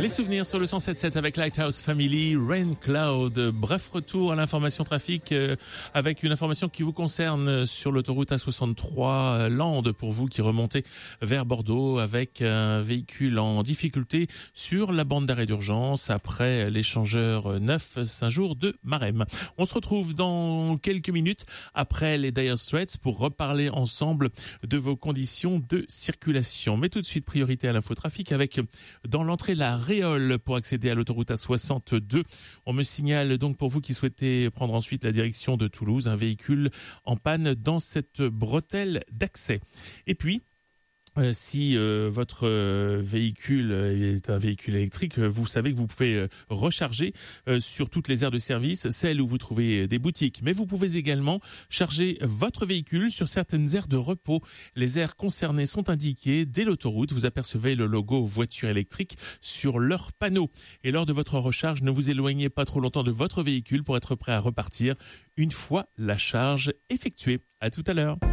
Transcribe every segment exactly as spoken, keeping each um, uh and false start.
Les souvenirs sur le cent sept sept avec Lighthouse Family, Rain Cloud. Bref retour à l'information trafic euh, avec une information qui vous concerne sur l'autoroute A soixante-trois Landes pour vous qui remontez vers Bordeaux avec un véhicule en difficulté sur la bande d'arrêt d'urgence après l'échangeur neuf Saint-Jour de Marème. On se retrouve dans quelques minutes après les Dire Straits pour reparler ensemble de vos conditions de circulation. Mais tout de suite, priorité à l'infotrafic avec dans l'entrée la Réole pour accéder à l'autoroute A soixante-deux. On me signale donc pour vous qui souhaitez prendre ensuite la direction de Toulouse, un véhicule en panne dans cette bretelle d'accès. Et puis, Euh, si euh, votre euh, véhicule est un véhicule électrique, euh, vous savez que vous pouvez euh, recharger euh, sur toutes les aires de service, celles où vous trouvez des boutiques. Mais vous pouvez également charger votre véhicule sur certaines aires de repos. Les aires concernées sont indiquées dès l'autoroute. Vous apercevez le logo voiture électrique sur leur panneau. Et lors de votre recharge, ne vous éloignez pas trop longtemps de votre véhicule pour être prêt à repartir une fois la charge effectuée. À tout à l'heure.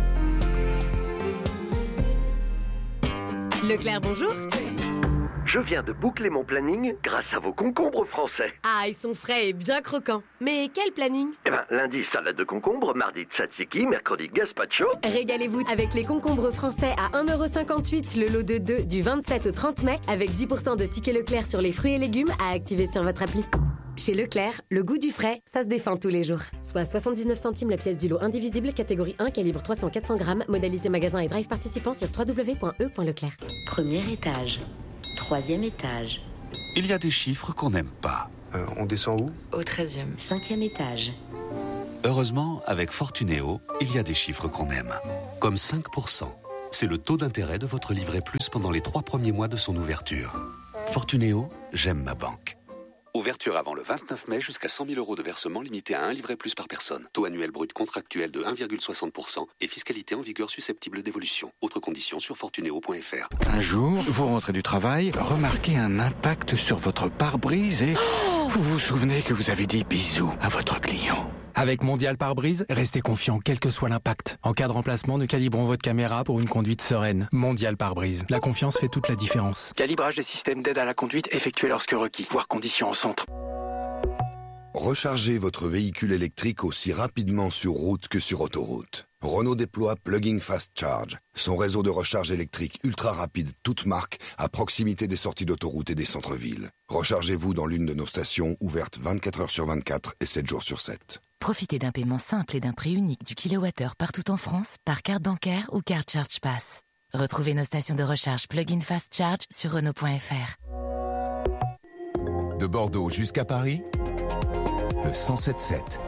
Leclerc, bonjour. Je viens de boucler mon planning grâce à vos concombres français. Ah, ils sont frais et bien croquants. Mais quel planning? Eh ben, lundi, salade de concombre, mardi, tzatziki, mercredi, gazpacho. Régalez-vous avec les concombres français à un euro cinquante-huit le lot de deux du vingt-sept au trente mai avec dix pour cent de tickets Leclerc sur les fruits et légumes à activer sur votre appli. Chez Leclerc, le goût du frais, ça se défend tous les jours. Soit soixante-dix-neuf centimes la pièce du lot indivisible, catégorie un, calibre trois cents à quatre cents grammes, modalité magasin et drive participant sur w w w point e point leclerc. Premier étage, troisième étage. Il y a des chiffres qu'on n'aime pas. Euh, on descend où? Au treizième. Cinquième étage. Heureusement, avec Fortunéo, il y a des chiffres qu'on aime. Comme cinq pour cent. C'est le taux d'intérêt de votre livret plus pendant les trois premiers mois de son ouverture. Fortunéo, j'aime ma banque. Ouverture avant le vingt-neuf mai jusqu'à cent mille euros de versement limité à un livret plus par personne. Taux annuel brut contractuel de un virgule soixante pour cent et fiscalité en vigueur susceptible d'évolution. Autres conditions sur fortunéo point f r. Un jour, vous rentrez du travail, remarquez un impact sur votre pare-brise et vous vous souvenez que vous avez dit bisous à votre client. Avec Mondial Pare-Brise, restez confiant quel que soit l'impact. En cas de remplacement, nous calibrons votre caméra pour une conduite sereine. Mondial Pare-Brise. La confiance fait toute la différence. Calibrage des systèmes d'aide à la conduite effectué lorsque requis, voire conditions en centre. Rechargez votre véhicule électrique aussi rapidement sur route que sur autoroute. Renault déploie Plug-in Fast Charge, son réseau de recharge électrique ultra rapide toute marque à proximité des sorties d'autoroute et des centres-villes. Rechargez-vous dans l'une de nos stations ouvertes vingt-quatre heures sur vingt-quatre et sept jours sur sept. Profitez d'un paiement simple et d'un prix unique du kilowattheure partout en France par carte bancaire ou carte Charge Pass. Retrouvez nos stations de recharge Plug-in Fast Charge sur Renault point f r. De Bordeaux jusqu'à Paris, le cent sept sept.